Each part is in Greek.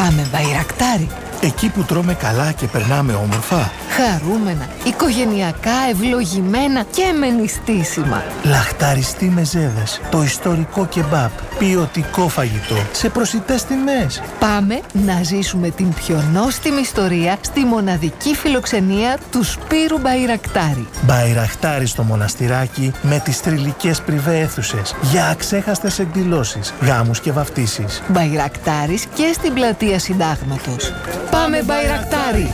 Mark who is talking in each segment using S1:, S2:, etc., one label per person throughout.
S1: Πάμε Μπαϊρακτάρι.
S2: Εκεί που τρώμε καλά και περνάμε όμορφα.
S1: Χαρούμενα, οικογενειακά, ευλογημένα και με νηστίσιμα.
S2: Λαχταριστοί μεζέδες, το ιστορικό κεμπάπ, ποιοτικό φαγητό, σε προσιτές τιμές.
S1: Πάμε να ζήσουμε την πιο νόστιμη ιστορία στη μοναδική φιλοξενία του Σπύρου Μπαϊρακτάρι.
S2: Μπαϊρακτάρι στο μοναστηράκι με τις θρυλικές πριβέ αίθουσες για αξέχαστες εκδηλώσεις, γάμους και βαφτίσεις.
S1: Μπαϊρακτάρις και στην πλατεία Συντάγματος. Πάμε Μπαϊρακτάρι!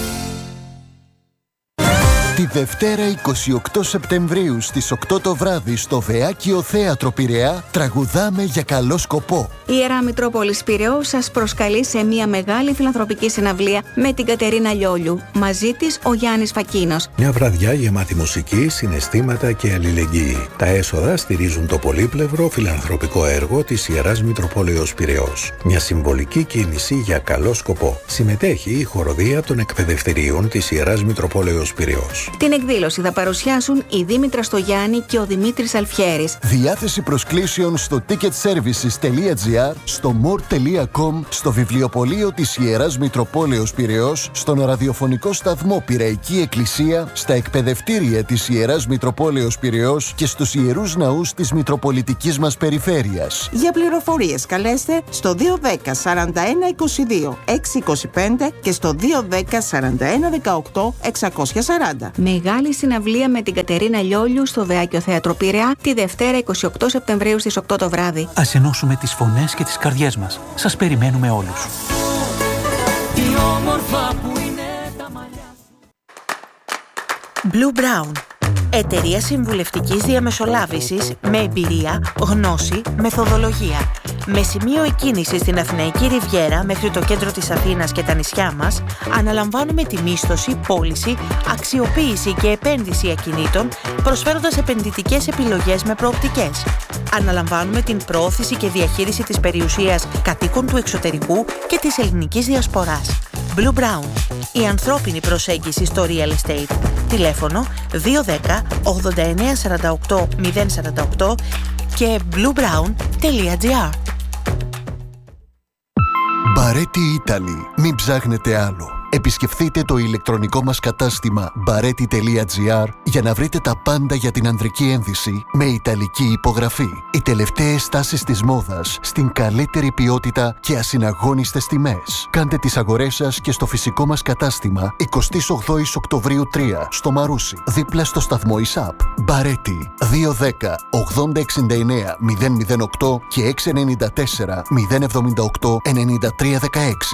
S3: Τη Δευτέρα 28 Σεπτεμβρίου στις 8 το βράδυ στο Βεάκιο Θέατρο Πειραιά τραγουδάμε για καλό σκοπό.
S4: Η Ιερά Μητρόπολης Πειραιώς σας προσκαλεί σε μια μεγάλη φιλανθρωπική συναυλία με την Κατερίνα Λιόλιου. Μαζί της ο Γιάννης Φακίνος.
S5: Μια βραδιά γεμάτη μουσική, συναισθήματα και αλληλεγγύη. Τα έσοδα στηρίζουν το πολύπλευρο φιλανθρωπικό έργο της Ιεράς Μητροπόλεως Πειραιώς. Μια συμβολική κίνηση για καλό σκοπό. Συμμετέχει η χοροδία των εκπαιδευτηρίων της Ιεράς Μητροπόλεως Πειραιώς.
S4: Την εκδήλωση θα παρουσιάσουν η Δήμητρα Στογιάννη και ο Δημήτρης Αλφιέρης.
S3: Διάθεση προσκλήσεων στο ticketservices.gr, στο more.com, στο βιβλιοπωλείο της Ιεράς Μητροπόλεως Πειραιώς, στον ραδιοφωνικό σταθμό Πειραϊκή Εκκλησία, στα εκπαιδευτήρια της Ιεράς Μητροπόλεως Πειραιώς και στους ιερούς ναούς της Μητροπολιτικής μας περιφέρειας.
S6: Για πληροφορίες καλέστε στο 210 41 22 625 και στο 210 41 18 640.
S4: Μεγάλη συναυλία με την Κατερίνα Λιόλιου στο Βεάκιο Θέατρο Πειραιά τη Δευτέρα 28 Σεπτεμβρίου στις 8 το βράδυ.
S7: Ας ενώσουμε τις φωνές και τις καρδιές μας. Σας περιμένουμε όλους.
S8: Τι όμορφα που είναι τα μαλλιά.
S9: Blue Brown. Εταιρεία συμβουλευτικής διαμεσολάβησης με εμπειρία, γνώση, μεθοδολογία. Με σημείο εκκίνηση στην Αθηναϊκή Ριβιέρα μέχρι το κέντρο της Αθήνας και τα νησιά μας, αναλαμβάνουμε τη μίσθωση, πώληση, αξιοποίηση και επένδυση ακινήτων, προσφέροντας επενδυτικές επιλογές με προοπτικές. Αναλαμβάνουμε την προώθηση και διαχείριση της περιουσίας κατοίκων του εξωτερικού και της ελληνικής διασποράς. Blue Brown. Η ανθρώπινη προσέγγιση στο real estate. Τηλέφωνο 210 89 48 048 και bluebrown.gr.
S3: Μπαρέτι Italy. Μην ψάχνετε άλλο. Επισκεφτείτε το ηλεκτρονικό μας κατάστημα bareti.gr για να βρείτε τα πάντα για την ανδρική ένδυση με ιταλική υπογραφή. Οι τελευταίες τάσεις της μόδας στην καλύτερη ποιότητα και ασυναγώνιστες τιμές. Κάντε τις αγορές σας και στο φυσικό μας κατάστημα 28 Οκτωβρίου 3 στο Μαρούσι, δίπλα στο σταθμό ΙΣΑΠ. Μπαρέτι 210 80 69 008 και 694 078 93 16.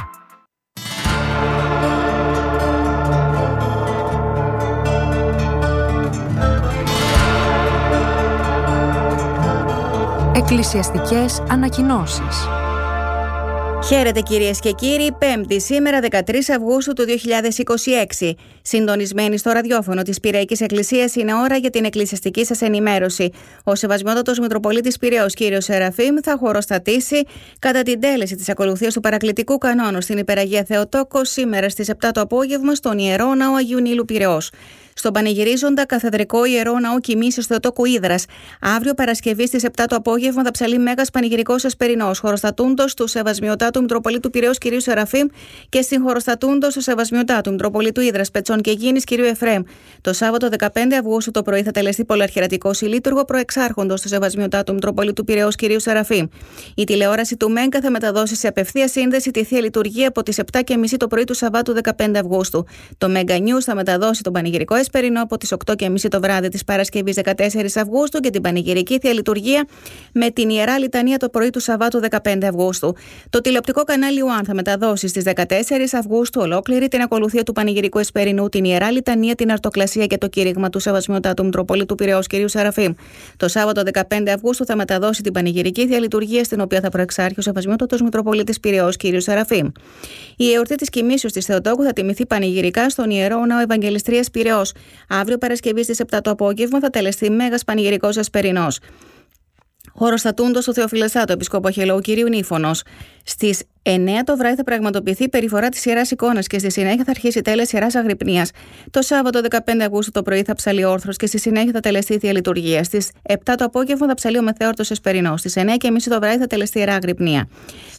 S10: Εκκλησιαστικές ανακοινώσεις.
S4: Χαίρετε κυρίες και κύριοι, Πέμπτη σήμερα 13 Αυγούστου του 2026. Συντονισμένοι στο ραδιόφωνο της Πειραϊκής Εκκλησίας είναι ώρα για την εκκλησιαστική σας ενημέρωση. Ο Σεβασμιότατος Μητροπολίτης Πειραιώς κ. Σεραφείμ θα χωροστατήσει κατά την τέλεση της ακολουθίας του παρακλητικού κανόνου στην Υπεραγία Θεοτόκο σήμερα στις 7 το απόγευμα στον Ιερό Ναό Αγίου Νείλου Πειραιώς. Στον πανηγυρίζοντα Καθεδρικό Ιερό Ναό Κοιμήσεως Θεοτόκου Ύδρας, αύριο Παρασκευή στις 7 το απόγευμα θα ψαλεί Μέγας Πανηγυρικός Εσπερινός, χωροστατούντος του Σεβασμιωτάτου Μητροπολίτου Πειραιώς κ. Σεραφείμ και συγχωροστατούντος του Σεβασμιωτάτου Μητροπολίτου Ύδρας Πετσών και Γίνης κ. Εφραίμ. Το Σάββατο 15 Αυγούστου το πρωί θα τελεστεί πολυαρχιερατικός ηλίτουργο προεξάρχοντος του Σεβασμιωτάτου Μητροπολίτου Πειραιώς κ. Σεραφείμ. Η τηλεόραση του Μέγκα θα μεταδώσει σε απευθεία σύνδεση τη θεία λειτουργία από τις 7:30 το πρωί του Σαββάτου 15 Αυγούστου. Το Μέγκα News θα μεταδώσει τον πανηγυρικό Εσπερινό από τις 8:30 το βράδυ της Παρασκευής 14 Αυγούστου και την πανηγυρική θεία λειτουργία με την Ιερά Λιτανία το πρωί του Σαββάτου 15 Αυγούστου. Το τηλεοπτικό κανάλι One θα μεταδώσει στις 14 Αυγούστου ολόκληρη την ακολουθία του πανηγυρικού Εσπερινού, την Ιερά Λιτανία, την Αρτοκλασία και το κήρυγμα του Σεβασμιωτάτου Μητροπολίτου Πειραιώς κ. Σεραφείμ. Το Σάββατο 15 Αυγούστου θα μεταδώσει την πανηγυρική θεία λειτουργία, στην οποία θα προεξάρχει ο Σεβασμιότατος Μητροπολίτης Πειραιώς κ. Σεραφείμ. Η εορτή της Κοιμήσεως της Θεοτόκου θα τιμηθεί πανηγυρικά στον Ιερό Ναό Ευαγγελιστρίας Πειραιώς. Αύριο Παρασκευή στις 7 το απόγευμα θα τελεστεί Μέγας Πανηγυρικός Εσπερινός. Χωροστατούντος του Θεοφιλεστάτου Επισκόπου Αχαιολόγου κ. Νύφωνος. Στις 9 το βράδυ θα πραγματοποιηθεί περιφορά της Ιεράς Εικόνας και στη συνέχεια θα αρχίσει η τέλεση Ιεράς Αγρυπνίας. Το Σάββατο 15 Αυγούστου το πρωί θα ψαλεί όρθρος και στη συνέχεια θα τελεστεί η θεία λειτουργία. Στις 7 το απόγευμα θα ψαλεί ο μεθέωρτος Εσπερινός. Στις 9:30 το βράδυ θα τελεστεί Ιερά Αγρυπνία.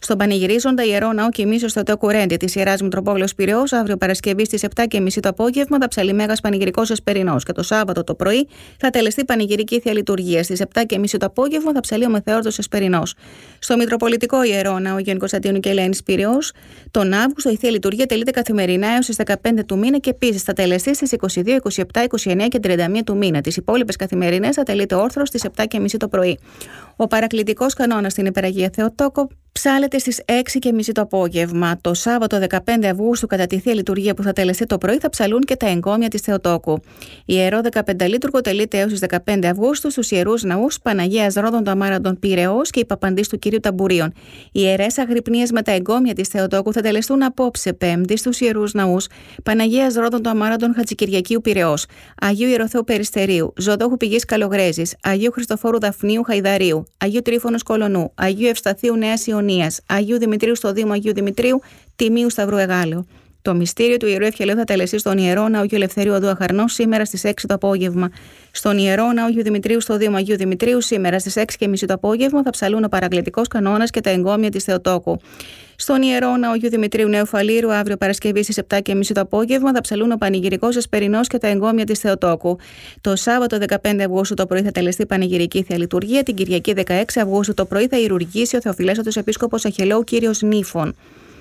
S4: Στον πανηγυρίζοντα Ιερό Ναό Κοιμήσεως Θεοτόκου Ρέντι της Ιεράς Μητροπόλεως Πειραιώς, αύριο Παρασκευή στις 7:30 το απόγευμα θα ψαλεί Μέγας Πανηγυρικός Εσπερινός. Και το Σάββατο το πρωί θα τελεστεί πανηγυρική θεία λειτουργία. Στις 7:30 το απόγευμα θα ψαλεί ο Μεθεόρτος Εσπερινός. Στο Μητροπολιτικό Ιερό Ναό Αγίων Κωνσταντίνου και Ελένης Πειραιώς, τον Αύγουστο η θεία λειτουργία τελείται καθημερινά έως τις 15 του μήνα και επίσης θα τελεστεί στις 22, 27, 29 και 31 του μήνα. Τις υπόλοιπες καθημερινές θα τελείται όρθρος στις 7:30 το πρωί. Ο παρακλητικός κανόνας στην Υπεραγία Θεοτόκο ψάλεται στις 6:30 το απόγευμα. Το Σάββατο 15 Αυγούστου, κατά τη θεία λειτουργία που θα τελεστεί το πρωί, θα ψαλούν και τα εγκόμια της Θεοτόκου. Ιερό 15 λίτουργο τελείται έως τις 15 Αυγούστου στους ιερούς ναούς Παναγίας Ρόδων του Αμάραντων Πειραιώς και Υπαπαντής του Κυρίου Ταμπουρίων. Οι ιερές αγρυπνίες με τα εγκόμια της Θεοτόκου θα τελεστούν απόψε Πέμπτη στους ιερούς ναούς Παναγίας Ρόδων του Αμάραντων Χατζικυριακίου Πειραιώς, Αγίου Ιεροθέου Περιστερίου, Ζωδόχου Πηγής Καλογρέζης, Αγίου Χριστοφόρου Δαφνίου Χαϊδαρίου, Αγίου Τρίφωνος Κολονού, Αγίου Ευσταθίου Νέας Ιωνίας, Αγίου Δημητρίου στο Δήμο Αγίου Δημητρίου, Τιμίου Σταυρού Εγάλεου. Το μυστήριο του Ιερού Ευχελαίου θα τελεστεί στον Ιερό Ναό Αγίου Ελευθερίου Οδού Αχαρνός σήμερα στις 6 το απόγευμα. Στον Ιερό Ναό Αγίου Δημητρίου στο Δήμο Αγίου Δημητρίου σήμερα στις 6:30 το απόγευμα θα ψαλούν ο παρακλητικός κανόνας και τα εγκόμια της Θεοτόκου. Στον Ιερό Ναό Αγίου Δημητρίου Νέου Φαλήρου, αύριο Παρασκευή στις 7:30 το απόγευμα θα ψαλούν ο πανηγυρικός Εσπερινός και τα εγκόμια της Θεοτόκου. Το Σάββατο 15 Αυγούστου το πρωί θα τελεστεί πανηγυρική θεία λειτουργία. Την Κυριακή 16 Αυγούστου το πρωί θα ιερουργήσει ο Θεοφυλέστατος Επίσκοπος Αχελαίου Κύριος Νύφων.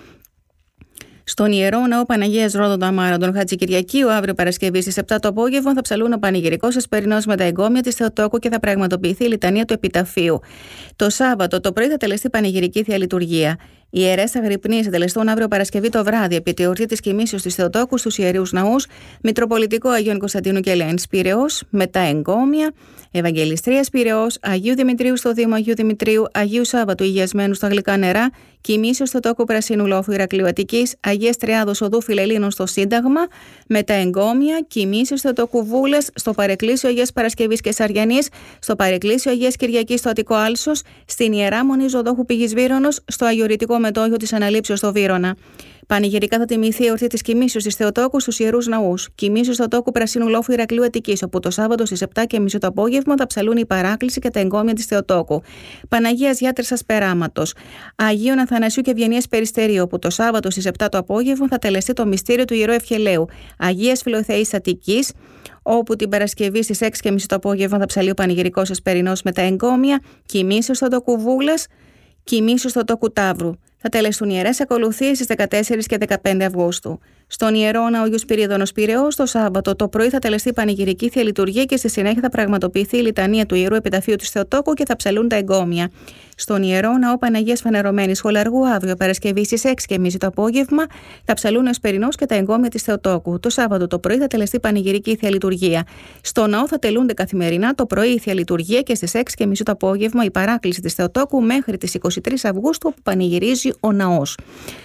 S4: Στον Ιερό Ναό Παναγίας Ρόδων του Αμάραντων Χατζικυριακίου, αύριο Παρασκευή στις 7 το απόγευμα θα ψαλούν ο πανηγυρικός Εσπερινός με τα εγκόμια της Θεοτόκου και θα πραγματοποιηθεί η λιτανία του Επιταφείου. Το Σάββατο το πρωί θα τελεστεί πανηγυρική θεία λειτουργία. Οι ιερές αγρυπνίες θα τελεστούν αύριο Παρασκευή το βράδυ επί τη εορτή της κοιμήσεως της Θεοτόκου στους ιερούς ναούς Μητροπολιτικό Αγίων Κωνσταντίνου και Ελένης Πειραιώς με τα εγκόμια, Ευαγγελιστρίας Πειραιώς, Αγίου Δημητρίου στο Δήμο Αγίου Δημητρίου, Αγίου Σάββατου Υγιασμένου στα Γλυκά Νερά, Κοιμήσεως Θεοτόκου Πρασίνου Λόφου Ηρακλείου Αττικής, Αγίας Τριάδος Οδού Φιλελλήνων στο Σύνταγμα με τα εγκόμια, Κοιμήσεως Θεοτόκου Βούλες στο Παρεκκλήσιο Αγίας Παρασκευής και Σαριανής, στο Παρεκκλήσιο Αγίας Κυριακής στο Αττικό Άλσος, στην Ιερά Μονή Ζωδόχου Πηγής Βύρωνος, στο Αγιορητικό Μετόγειο της Αναλήψεως στο Βύρωνα. Πανηγυρικά θα τιμηθεί η εορτή της κοιμήσεως της Θεοτόκου στους ιερούς ναούς. Κοιμήσεως Θεοτόκου Πρασίνου Λόφου Ηρακλείου Αττικής, όπου το Σάββατο στις 7:30 το απόγευμα θα ψαλούν η παράκληση και τα εγκόμια της Θεοτόκου. Παναγίας Γιάτρισσας Περάματος. Αγίων Αθανασίου και Ευγενίας Περιστερίου, όπου το Σάββατο στις 7 το απόγευμα θα τελεστεί το μυστήριο του Ιερού Ευχελαίου. Αγίας Φιλοθεής Αττικής, όπου την Παρασκευή στις 6:30 το απόγευμα θα ψαλεί ο πανηγυρικός Εσπερινός με τα εγκόμια. Κοιμήσεως Θεοτόκου Βούλας, Κοιμήσεως Θεοτόκου Ταύρου. Θα τελεστούν ιερές ακολουθίες στις 14 και 15 Αυγούστου. Στον Ιερό Ναό Αγίου Σπυρίδωνος Πειραιώς, το Σάββατο το πρωί θα τελεστεί πανηγυρική θεία λειτουργία και στη συνέχεια θα πραγματοποιηθεί η λιτανία του Ιερού Επιταφείου της Θεοτόκου και θα ψαλούν τα εγκόμια. Στον Ιερό Ναό Παναγίας Φανερωμένης Χολαργού, αύριο Παρασκευή στις 6:30 το απόγευμα, θα ψαλούν ο Εσπερινός και τα εγκόμια της Θεοτόκου. Το Σάββατο το πρωί θα τελεστεί πανηγυρική θεία λειτουργία. Στο ναό θα τελούνται καθημερινά το πρωί η θεία λειτουργία και στις 6:30 το απόγευμα η παράκληση της Θεοτόκου μέχρι τις 23 Αυγούστου, όπου πανηγυρίζει ο ναός.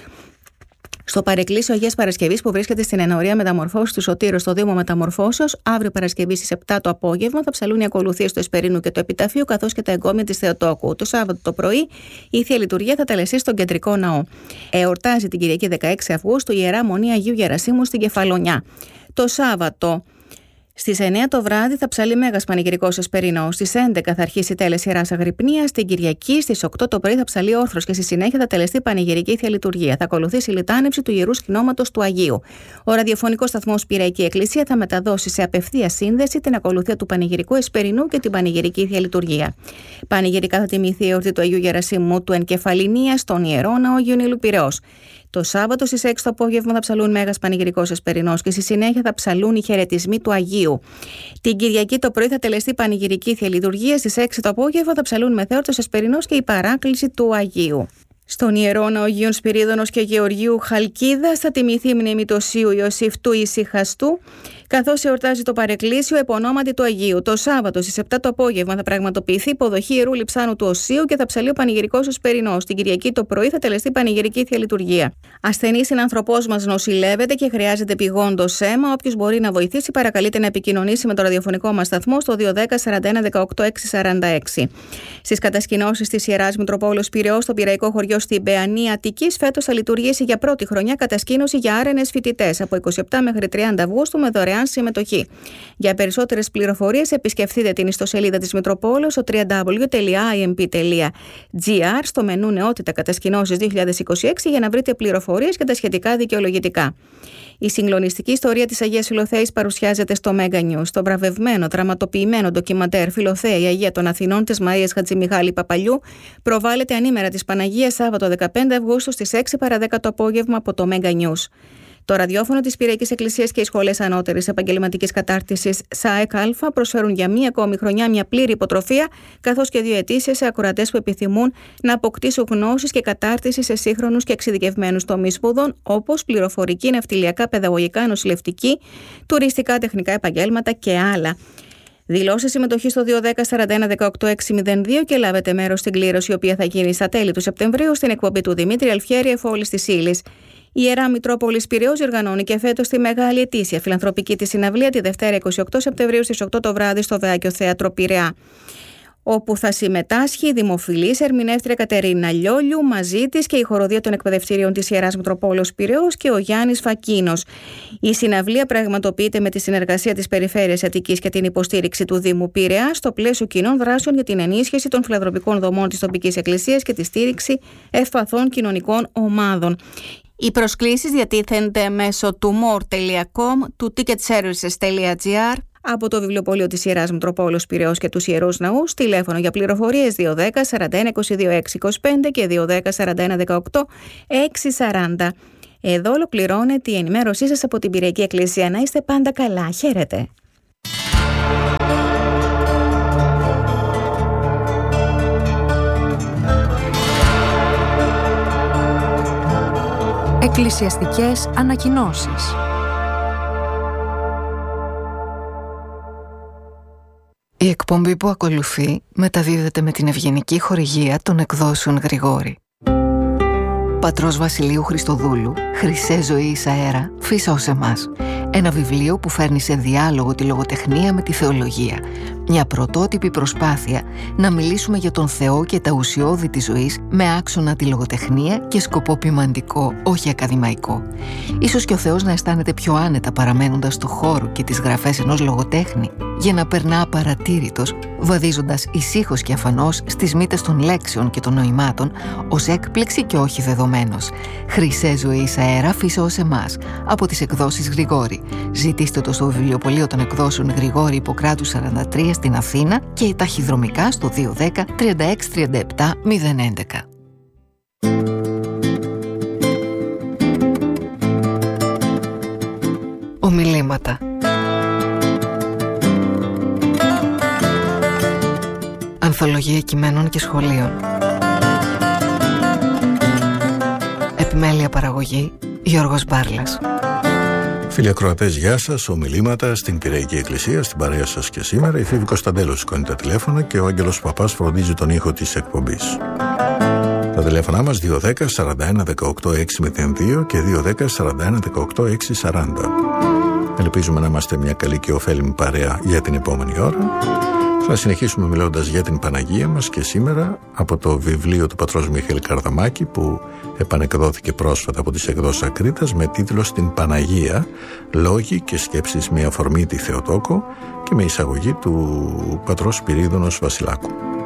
S4: Στο Παρεκκλήσιο Αγίας Παρασκευής, που βρίσκεται στην ενορία Μεταμορφώσεως του Σωτήρου στο Δήμο Μεταμορφώσεως, αύριο Παρασκευή στις 7 το απόγευμα θα ψαλούν οι ακολουθίες του Εσπερινού και του Επιταφείου, καθώς και τα εγκόμια της Θεοτόκου. Το Σάββατο το πρωί η θεία λειτουργία θα τελεστεί στον Κεντρικό Ναό. Εορτάζει την Κυριακή 16 Αυγούστου η Ιερά Μονή Αγίου Γερασίμου στην Κεφαλονιά. Το Σάββατο στις 9 το βράδυ θα ψαλεί Μέγας Πανηγυρικός Εσπερινός. Στις 11 θα αρχίσει η τέλεση Ιεράς Αγρυπνίας. Στην Κυριακή στις 8 το πρωί θα ψαλεί όρθρος και στη συνέχεια θα τελεστεί πανηγυρική θεία λειτουργία. Θα ακολουθήσει η λιτάνευση του Ιερού Σκηνώματος του Αγίου. Ο ραδιοφωνικός σταθμός Πειραϊκή Εκκλησία θα μεταδώσει σε απευθεία σύνδεση την ακολουθία του πανηγυρικού Εσπερινού και την πανηγυρική θεία λειτουργία. Πανηγυρικά θα τιμηθεί η εορτή του Αγίου Γερασίμου του Ενκεφαληνία στον Ιερό Ναό Αγίου Νείλου Πειραιώς. Το Σάββατο στις 6 το απόγευμα θα ψαλούν Μέγας Πανηγυρικός Εσπερινός και στη συνέχεια θα ψαλούν οι χαιρετισμοί του Αγίου. Την Κυριακή το πρωί θα τελεστεί πανηγυρική θεία λειτουργία. Στις 6 το απόγευμα θα ψαλούν Μεθεόρτος Εσπερινός και η παράκληση του Αγίου. Στον Ιερό Ναό Αγίων Σπυρίδωνος και Γεωργίου Χαλκίδας θα τιμηθεί η μνήμη του Οσίου Ιωσήφ του Ησυχαστού, καθώς εορτάζει το Παρεκκλήσιο επωνόματι του Αγίου. Το Σάββατο στις 7 το απόγευμα θα πραγματοποιηθεί υποδοχή ιερού λειψάνου του Οσίου και θα ψαλεί ο πανηγυρικός Εσπερινός. Την Κυριακή το πρωί θα τελεστεί πανηγυρική θεία λειτουργία. Ασθενής συνανθρωπός μας νοσηλεύεται και χρειάζεται πηγόντως αίμα. Όποιος μπορεί να βοηθήσει, παρακαλείται να επικοινωνήσει με το ραδιοφωνικό μας σταθμό στο 210 41 18 646. Στις κατασκηνώσεις της Ιεράς Μητροπόλεως Πειραιώς, στο Πειραϊκό Χωριό βιβλίο στην Παιανία Αττικής φέτος θα λειτουργήσει για πρώτη χρονιά κατασκήνωση για άρενες φοιτητές από 27 μέχρι 30 Αυγούστου με δωρεάν συμμετοχή. Για περισσότερες πληροφορίες επισκεφτείτε την ιστοσελίδα της Μητροπόλεως στο www.imp.gr στο μενού Νεότητα Κατασκηνώσεις 2026 για να βρείτε πληροφορίες για τα σχετικά δικαιολογητικά. Η συγκλονιστική ιστορία της Αγίας Φιλοθέης παρουσιάζεται στο Mega News. Το βραβευμένο, δραματοποιημένο ντοκιμαντέρ Φιλοθέα η Αγία των Αθηνών της Μαΐας Χατζημιχάλη Παπαλιού προβάλλεται ανήμερα της Παναγίας Σάββατο 15 Αυγούστου στις 6 παρα 10 το απόγευμα από το Mega News. Το ραδιόφωνο της Πυραϊκής Εκκλησίας και οι σχολές ανώτερης επαγγελματικής κατάρτισης ΣΑΕΚ Α προσφέρουν για μία ακόμη χρονιά μια πλήρη υποτροφία, καθώς και 2 αιτήσεις σε ακροατές που επιθυμούν να αποκτήσουν γνώσεις και κατάρτιση σε σύγχρονους και εξειδικευμένους τομείς σπουδών, όπως πληροφορική, ναυτιλιακά, παιδαγωγικά, νοσηλευτική, τουριστικά, τεχνικά επαγγέλματα και άλλα. Δηλώστε συμμετοχή στο 210-41-18-602 και λάβετε μέρος στην κλήρωση, η οποία θα γίνει στα τέλη του Σεπτεμβρίου στην εκπομπή του Δημήτρη Αλφιέρη Εφόλης της Ήλης. Η Ιερά Μητρόπολης Πειραιώς διοργανώνει και φέτος τη μεγάλη ετήσια φιλανθρωπική της συναυλία τη Δευτέρα 28 Σεπτεμβρίου στις 8 το βράδυ στο Βεάκιο Θέατρο Πειραιά, όπου θα συμμετάσχει η δημοφιλής ερμηνεύτρια Κατερίνα Λιόλιου, μαζί της και η χοροδία των εκπαιδευτήριων της Ιεράς Μητροπόλεως Πειραιώς και ο Γιάννης Φακίνος. Η συναυλία πραγματοποιείται με τη συνεργασία της Περιφέρειας Αττικής και την υποστήριξη του Δήμου Πειραιά στο πλαίσιο κοινών δράσεων για την ενίσχυση των φιλανθρωπικών δομών της τοπικής εκκλησίας και τη στήριξη ευπαθών κοινωνικών ομάδων. Οι προσκλήσεις διατίθενται μέσω του more.com, του ticketservices.gr, από το βιβλιοπωλείο της Ιεράς Μητροπόλεως Πειραιώς και τους Ιερούς Ναούς, τηλέφωνο για πληροφορίες 210-41-22-625 και 210-41-18-640. Εδώ ολοκληρώνεται η ενημέρωσή σας από την Πυραϊκή Εκκλησία. Να είστε πάντα καλά. Χαίρετε.
S10: Εκκλησιαστικές ανακοινώσεις.
S1: Η εκπομπή που ακολουθεί μεταδίδεται με την ευγενική χορηγία των εκδόσεων Γρηγόρη. Πατρός Βασιλείου Χριστοδούλου, Χρυσέ ζωή εις αέρα, φύσα ως εμάς. Ένα βιβλίο που φέρνει σε διάλογο τη λογοτεχνία με τη θεολογία. Μια πρωτότυπη προσπάθεια να μιλήσουμε για τον Θεό και τα ουσιώδη της ζωής με άξονα τη λογοτεχνία και σκοπό ποιμαντικό, όχι ακαδημαϊκό. Ίσως και ο Θεός να αισθάνεται πιο άνετα παραμένοντας στο χώρο και τις γραφές ενός λογοτέχνη, για να περνά απαρατήρητος, βαδίζοντας ησύχως και αφανώς στις μύτες των λέξεων και των νοημάτων, ως έκπληξη και όχι δεδομένος. Χρυσέ ζωή εις αέρα, φύσα ως εμάς, από τις εκδόσεις Γρηγόρη. Ζητήστε το στο βιβλιοπωλείο των εκδόσεων Γρηγόρη Ιπποκράτου 43 στην Αθήνα και ταχυδρομικά στο 210 36 37 011. Ομιλήματα. Ανθολογία κειμένων και σχολείων. Επιμέλεια παραγωγή Γιώργος Μπάρλας.
S5: Φίλοι ακροατές, γεια σας. Ομιλήματα στην Πυραϊκή Εκκλησία, στην παρέα σας και σήμερα. Η Φίβη Κωνσταντέλος σηκώνει τα τηλέφωνα και ο Άγγελος Παπάς φροντίζει τον ήχο της εκπομπής. Τα τηλέφωνά μας 210 41 18 602 και 210 41 18 640. Ελπίζουμε να είμαστε μια καλή και ωφέλιμη παρέα για την επόμενη ώρα. Θα συνεχίσουμε μιλώντας για την Παναγία μας και σήμερα από το βιβλίο του πατρός Μιχαήλ Καρδαμάκη, που επανεκδόθηκε πρόσφατα από τις εκδόσεις Ακρίτας με τίτλο «Στην Παναγία, λόγοι και σκέψεις με αφορμή τη Θεοτόκο» και με εισαγωγή του πατρός Σπυρίδωνος Βασιλάκου.